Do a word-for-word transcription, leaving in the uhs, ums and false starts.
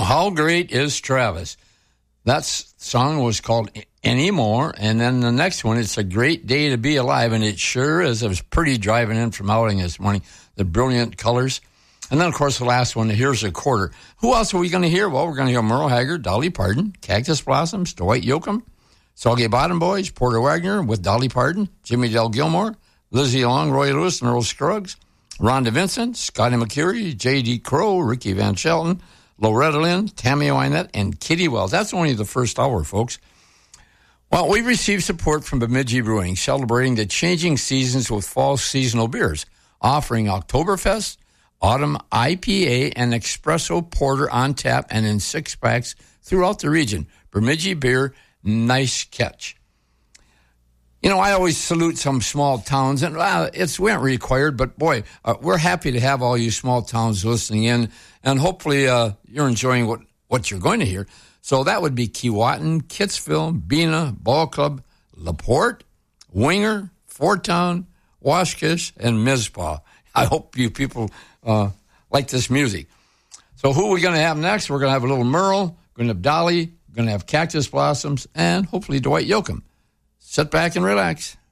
how great is Travis? That song was called Anymore, and then the next one, It's a Great Day to Be Alive, and it sure is. It was pretty driving in from outing this morning, the brilliant colors. And then, of course, the last one, Here's a Quarter. Who else are we going to hear? Well, we're going to hear Merle Haggard, Dolly Parton, Cactus Blossoms, Dwight Yoakam, Soggy Bottom Boys, Porter Wagner with Dolly Parton, Jimmy Dale Gilmore, Lizzie Long, Roy Lewis, and Earl Scruggs, Rhonda Vincent, Scotty McCreery, J D. Crowe, Ricky Van Shelton, Loretta Lynn, Tammy Wynette, and Kitty Wells. That's only the first hour, folks. Well, we received support from Bemidji Brewing, celebrating the changing seasons with fall seasonal beers, offering Oktoberfest, Autumn I P A, and Espresso Porter on tap and in six-packs throughout the region. Bemidji Beer, nice catch. You know, I always salute some small towns, and well, it's we aren't required, but boy, uh, we're happy to have all you small towns listening in, and hopefully uh, you're enjoying what, what you're going to hear. So that would be Keewatin, Kitsville, Bena, Ball Club, LaPorte, Winger, Fort Town, Washkish, and Mizpah. I hope you people uh, like this music. So who are we going to have next? We're going to have a little Merle, we're going to have Dolly, we're going to have Cactus Blossoms, and hopefully Dwight Yoakam. Sit back and relax.